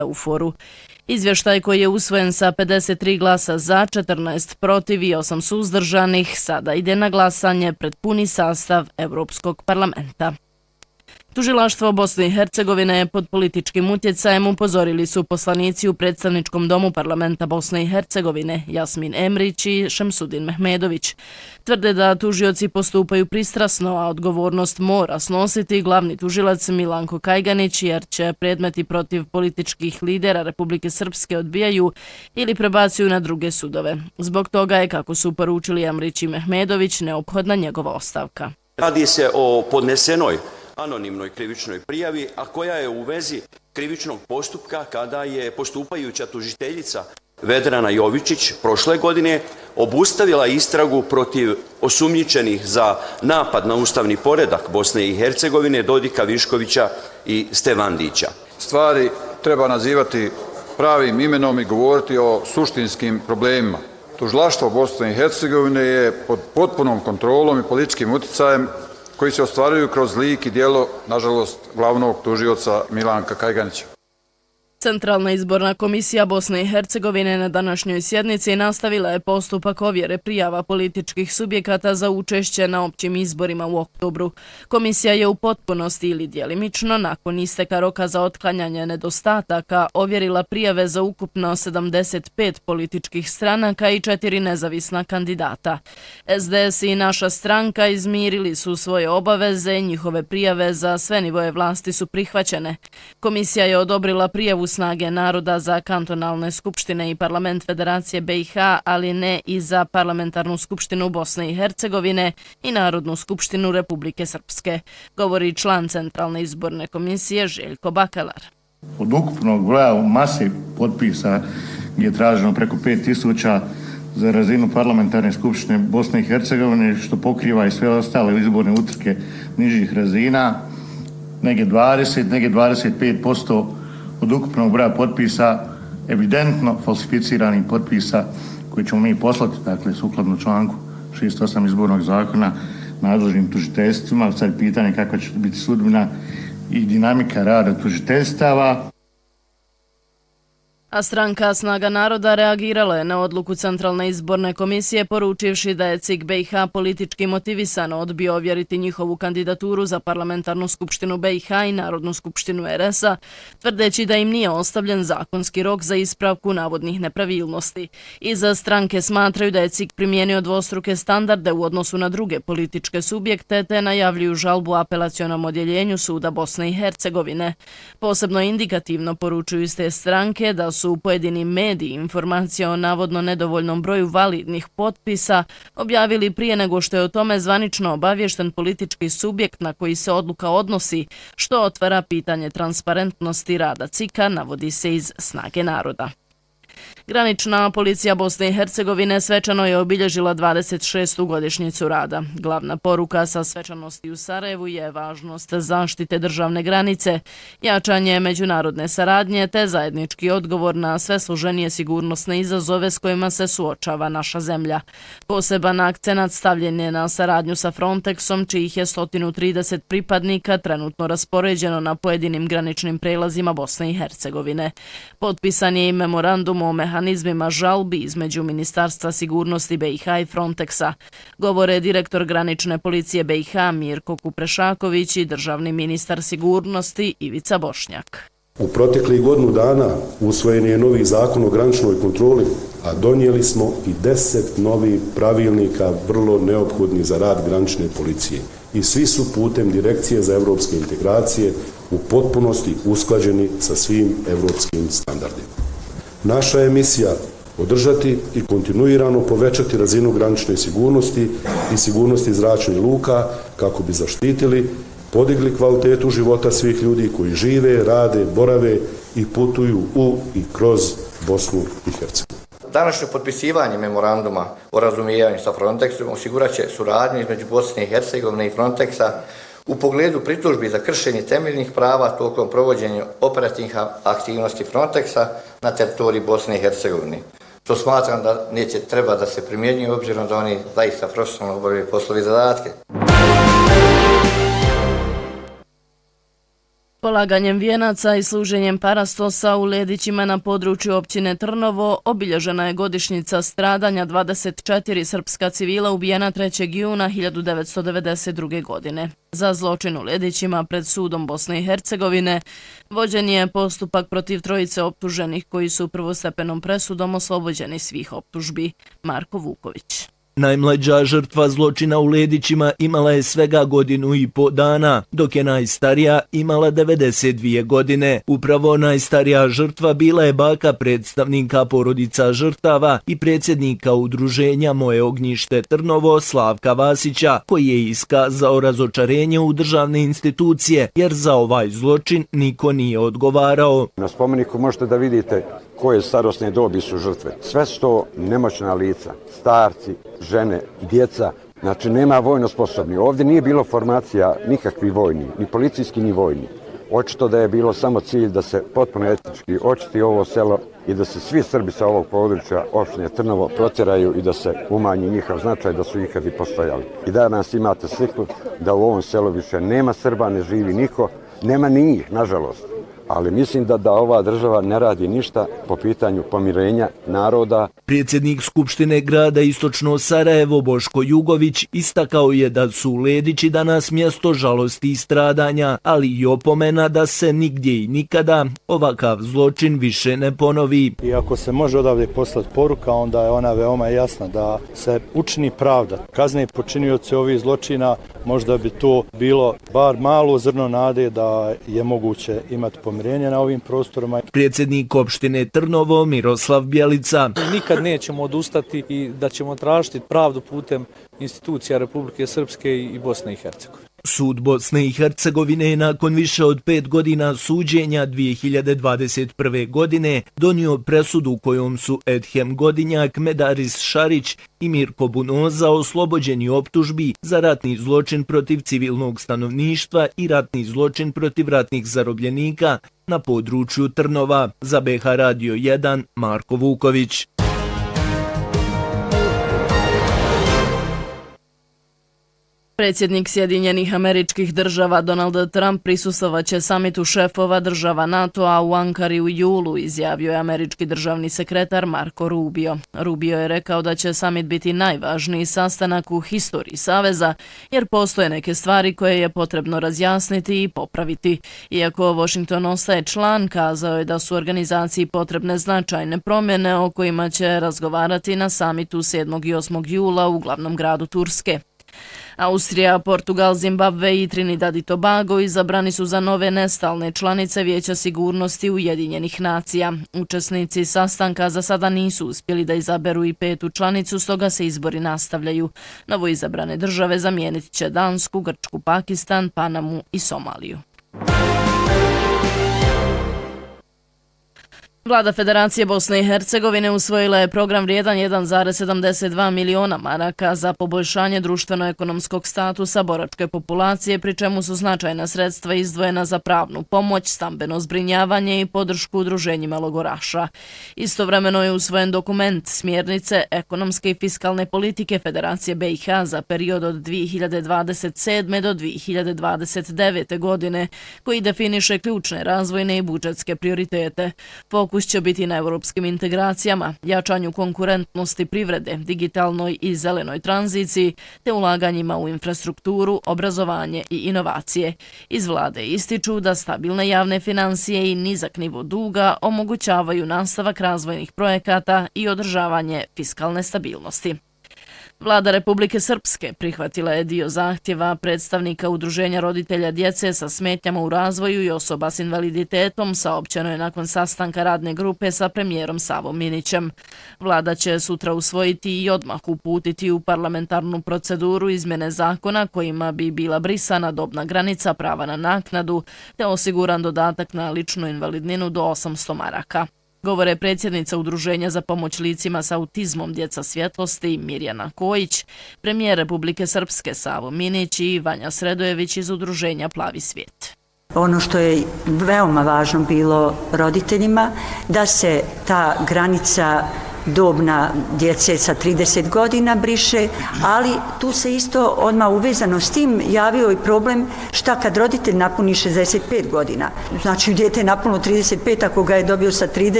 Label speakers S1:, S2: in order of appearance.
S1: EUFOR-u. Izvještaj koji je usvojen sa 53 glasa za, 14 protiv i 8 suzdržanih sada ide na glasanje pred puni sastav Europskog parlamenta. Tužilaštvo Bosne i Hercegovine je pod političkim utjecajem, upozorili su poslanici u predstavničkom domu parlamenta Bosne i Hercegovine Jasmin Emrić i Šemsudin Mehmedović. Tvrde da tužioci postupaju pristrasno, a odgovornost mora snositi glavni tužilac Milanko Kajganić, jer će predmeti protiv političkih lidera Republike Srpske odbijaju ili prebacuju na druge sudove. Zbog toga je, kako su poručili Emrić i Mehmedović, neophodna njegova ostavka.
S2: Radi se o podnesenoj anonimnoj krivičnoj prijavi, a koja je u vezi krivičnog postupka kada je postupajuća tužiteljica Vedrana Jovičić prošle godine obustavila istragu protiv osumnjičenih za napad na ustavni poredak Bosne i Hercegovine Dodika Viškovića i Stevandića.
S3: Stvari treba nazivati pravim imenom i govoriti o suštinskim problemima. Tužilaštvo Bosne i Hercegovine je pod potpunom kontrolom i političkim utjecajem koji se ostvaruju kroz lik i djelo, nažalost, glavnog tužioca Milanka Kajganića.
S1: Centralna izborna komisija Bosne i Hercegovine na današnjoj sjednici nastavila je postupak ovjere prijava političkih subjekata za učešće na općim izborima u oktobru. Komisija je u potpunosti ili djelimično, nakon isteka roka za otklanjanje nedostataka, ovjerila prijave za ukupno 75 političkih stranaka i 4 nezavisna kandidata. SDS i Naša stranka izmirili su svoje obaveze, njihove prijave za sve nivoje vlasti su prihvaćene. Komisija je odobrila prijavu Snage naroda za kantonalne skupštine i parlament Federacije BiH, ali ne i za parlamentarnu skupštinu Bosne i Hercegovine i Narodnu skupštinu Republike Srpske, govori član Centralne izborne komisije Željko Bakalar.
S4: Od ukupnog broja mase potpisa gdje je traženo preko 5000 za razinu parlamentarne skupštine Bosne i Hercegovine, što pokriva i sve ostale izborne utrke nižih razina, negdje 20, negdje 25% od ukupnog broja potpisa, evidentno falsificiranih potpisa koje ćemo mi poslati, dakle, sukladno članku 68 izbornog zakona nadležnim tužiteljstvima. Sad pitanje kakva će biti sudbina i dinamika rada tužiteljstava.
S1: A stranka Snaga naroda reagirala je na odluku Centralne izborne komisije, poručivši da je CIK BiH politički motivisano odbio ovjeriti njihovu kandidaturu za parlamentarnu skupštinu BiH i Narodnu skupštinu RS-a, tvrdeći da im nije ostavljen zakonski rok za ispravku navodnih nepravilnosti. Iza stranke smatraju da je CIK primijenio dvostruke standarde u odnosu na druge političke subjekte, te najavljuju žalbu apelacionom odjeljenju Suda Bosne i Hercegovine. Posebno indikativno poručuju iz te stranke da su u pojedinim mediji informacije o navodno nedovoljnom broju validnih potpisa objavili prije nego što je o tome zvanično obaviješten politički subjekt na koji se odluka odnosi, što otvara pitanje transparentnosti rada CIK-a, navodi se iz Snage naroda. Granična policija Bosne i Hercegovine svečano je obilježila 26. godišnjicu rada. Glavna poruka sa svečanosti u Sarajevu je važnost zaštite državne granice, jačanje međunarodne saradnje te zajednički odgovor na sve složenije sigurnosne izazove s kojima se suočava naša zemlja. Poseban akcenat stavljen je na saradnju sa Frontexom, čijih je 130 pripadnika trenutno raspoređeno na pojedinim graničnim prelazima Bosne i Hercegovine. Potpisan je i memorandum o mehanizmima žalbi između Ministarstva sigurnosti BiH i Frontexa, govore direktor granične policije BiH Mirko Kuprešaković i državni ministar sigurnosti Ivica Bošnjak.
S5: U proteklih godinu dana usvojen je novi zakon o graničnoj kontroli, a donijeli smo i 10 novih pravilnika vrlo neophodnih za rad granične policije. I svi su putem Direkcije za evropske integracije u potpunosti usklađeni sa svim evropskim standardima. Naša je misija održati i kontinuirano povećati razinu granične sigurnosti i sigurnosti zračnih luka kako bi zaštitili, podigli kvalitetu života svih ljudi koji žive, rade, borave i putuju u i kroz Bosnu i Hercegovinu.
S6: Današnje potpisivanje memoranduma o razumijevanju sa Frontexom osigurat će suradnju između Bosne i Hercegovine i Frontexa u pogledu pritužbi za kršenje temeljnih prava tokom provođenja operativnih aktivnosti Frontexa na teritoriji Bosne i Hercegovine. To smatram da neće treba da se primjenjuje obzirom da oni zaista profesionalno obavljaju poslove i zadatke.
S1: Polaganjem vijenaca i služenjem parastosa u Ledićima na području općine Trnovo obilježena je godišnjica stradanja 24 srpska civila ubijena 3. juna 1992. godine. Za zločin u Ledićima pred sudom Bosne i Hercegovine vođen je postupak protiv trojice optuženih koji su prvostepenom presudom oslobođeni svih optužbi. Marko Vuković.
S7: Najmlađa žrtva zločina u Ledićima imala je svega 1,5 godinu, dok je najstarija imala 92 godine. Upravo najstarija žrtva bila je baka predstavnika porodica žrtava i predsjednika udruženja Moje ognjište Trnovo Slavka Vasića, koji je iskazao razočarenje u državne institucije, jer za ovaj zločin niko nije odgovarao.
S8: Na spomeniku možete da vidite koje starosne dobi su žrtve. Sve su to nemoćna lica, starci, žene, djeca, znači nema vojno sposobni. Ovdje nije bilo formacija nikakvi vojni, ni policijski ni vojni. Očito da je bilo samo cilj da se potpuno etnički očiti ovo selo i da se svi Srbi sa ovog područja opštine Trnovo protjeraju i da se umanji njihov značaj da su ikad i postojali. I danas imate sliku da u ovom selu više nema Srba, ne živi niko, nema ni njih, nažalost. Ali mislim da ova država ne radi ništa po pitanju pomirenja naroda.
S7: Predsjednik Skupštine grada Istočno Sarajevo Boško Jugović istakao je da su Ledići danas mjesto žalosti i stradanja, ali i opomena da se nigdje i nikada ovakav zločin više ne ponovi.
S9: I ako se može odavde poslati poruka, onda je ona veoma jasna da se učini pravda. Kazni počinioci ovih zločina, možda bi to bilo bar malo zrno nade da je moguće imati pomirenje na ovim prostorima.
S7: Predsjednik opštine Trnovo Miroslav Bjelica.
S10: Nikad nećemo odustati i da ćemo tražiti pravdu putem institucija Republike Srpske i Bosne i Hercegovine.
S7: Sud Bosne i Hercegovine je nakon više od 5 godina suđenja 2021. godine donio presudu kojom su Edhem Godinjak, Medaris Šarić i Mirko Bunoza oslobođeni optužbi za ratni zločin protiv civilnog stanovništva i ratni zločin protiv ratnih zarobljenika na području Trnova. Za BH Radio 1 Marko Vuković.
S1: Predsjednik Sjedinjenih Američkih Država Donald Trump prisustvovaće samitu šefova država NATO-a u Ankari u julu, izjavio je američki državni sekretar Marco Rubio. Rubio je rekao da će samit biti najvažniji sastanak u historiji Saveza, jer postoje neke stvari koje je potrebno razjasniti i popraviti. Iako Washington ostaje član, kazao je da su organizaciji potrebne značajne promjene o kojima će razgovarati na samitu 7. i 8. jula u glavnom gradu Turske. Austrija, Portugal, Zimbabve i Trinidad i Tobago izabrani su za nove nestalne članice Vijeća sigurnosti Ujedinjenih nacija. Učesnici sastanka za sada nisu uspjeli da izaberu i 5. članicu, stoga se izbori nastavljaju. Novo izabrane države zamijenit će Dansku, Grčku, Pakistan, Panamu i Somaliju. Vlada Federacije Bosne i Hercegovine usvojila je program vrijedan 1,72 miliona maraka za poboljšanje društveno-ekonomskog statusa boračke populacije, pri čemu su značajna sredstva izdvojena za pravnu pomoć, stambeno zbrinjavanje i podršku udruženjima logoraša. Istovremeno je usvojen dokument smjernice ekonomske i fiskalne politike Federacije BiH za period od 2027. do 2029. godine, koji definiše ključne razvojne i budžetske prioritete. Fokus će biti na europskim integracijama, jačanju konkurentnosti privrede, digitalnoj i zelenoj tranziciji, te ulaganjima u infrastrukturu, obrazovanje i inovacije. Iz vlade ističu da stabilne javne financije i nizak nivo duga omogućavaju nastavak razvojnih projekata i održavanje fiskalne stabilnosti. Vlada Republike Srpske prihvatila je dio zahtjeva predstavnika Udruženja roditelja djece sa smetnjama u razvoju i osoba s invaliditetom, saopćeno je nakon sastanka radne grupe sa premijerom Savom Minićem. Vlada će sutra usvojiti i odmah uputiti u parlamentarnu proceduru izmjene zakona kojima bi bila brisana dobna granica prava na naknadu te osiguran dodatak na ličnu invalidninu do 800 maraka. Govore predsjednica Udruženja za pomoć licima s autizmom Djeca svjetlosti Mirjana Kojić, premijer Republike Srpske Savo Minić i Vanja Sredojević iz Udruženja Plavi svijet.
S11: Ono što je veoma važno bilo roditeljima, da se ta granica dobna djece sa 30 godina briše, ali tu se isto odmah uvezano s tim javio i problem šta kad roditelj napuni 65 godina. Znači, dijete je napunilo 35, ako ga je dobio sa 30,